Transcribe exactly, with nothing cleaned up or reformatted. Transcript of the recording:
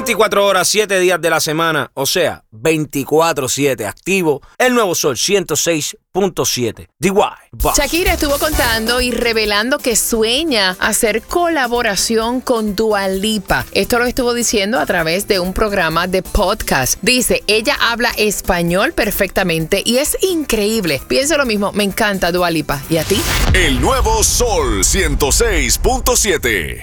veinticuatro horas, siete días de la semana, o sea, veinticuatro siete activo, el nuevo Sol ciento seis punto siete. D Y. Boss. Shakira estuvo contando y revelando que sueña hacer colaboración con Dua Lipa. Esto lo estuvo diciendo a través de un programa de podcast. Dice, ella habla español perfectamente y es increíble. Pienso lo mismo, me encanta Dua Lipa. ¿Y a ti? El nuevo Sol ciento seis punto siete.